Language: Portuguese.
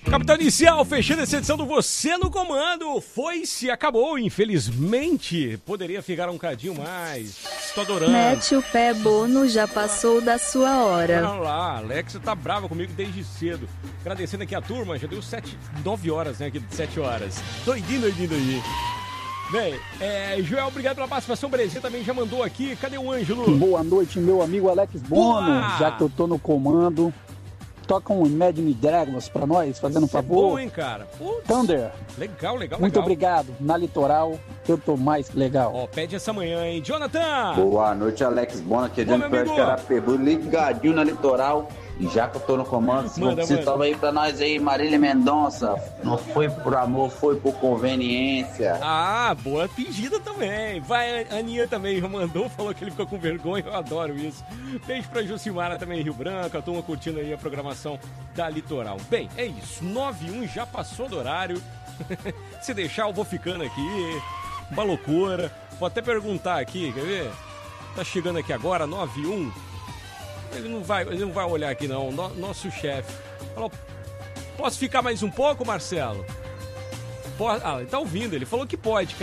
Capitão Inicial, fechando essa edição do Você no Comando. Foi-se, acabou, infelizmente. Poderia ficar um cadinho mais. Estou adorando. Mete o pé, Bono, já passou da sua hora. Olha lá, Alex tá brava comigo desde cedo. Agradecendo aqui a turma, já deu 9 horas, né, aqui, 7 horas. Doidinho. Bem, Joel, obrigado pela participação. Brezinha também já mandou aqui. Cadê o Ângelo? Boa noite, meu amigo Alex Bono. Boa! Já que eu tô no comando, toca um Imagine Dragons pra nós, fazendo um favor. Bom, hein, cara? Putz. Thunder. Legal. Muito obrigado. Na Litoral, eu tô mais que legal. Ó, pede essa manhã, hein? Jonathan! Boa noite, Alex Bono, aqui é Bom, Johnny meu Pérez amigo. Carapebu, ligadinho na Litoral. E já que eu tô no comando, se salva aí pra nós aí, Marília Mendonça. Não foi por amor, foi por conveniência. Ah, boa pedida também. Vai, a Aninha também já mandou, falou que ele ficou com vergonha, eu adoro isso. Beijo pra Jucimara também em Rio Branco, a turma curtindo aí a programação da Litoral. Bem, é isso, 9:01 já passou do horário. Se deixar eu vou ficando aqui, uma loucura. Vou até perguntar aqui, quer ver? Tá chegando aqui agora, 9:01. Ele não vai olhar aqui não, nosso chefe. Falou, posso ficar mais um pouco, Marcelo? Ele tá ouvindo, ele falou que pode, cara.